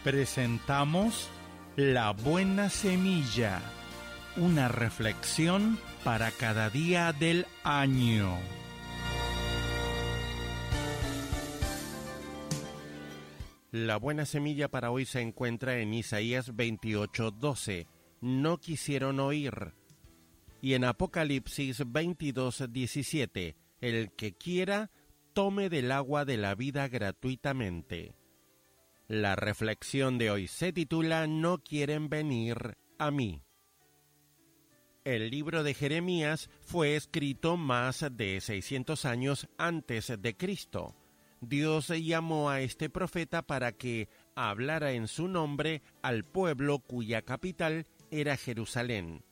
Presentamos La Buena Semilla, una reflexión para cada día del año. La buena semilla para hoy se encuentra en Isaías 28:12. No quisieron oír. Y en Apocalipsis 22:17. El que quiera, tome del agua de la vida gratuitamente. La reflexión de hoy se titula No quieren venir a mí. El libro de Jeremías fue escrito más de 600 años antes de Cristo. Dios llamó a este profeta para que hablara en su nombre al pueblo cuya capital era Jerusalén.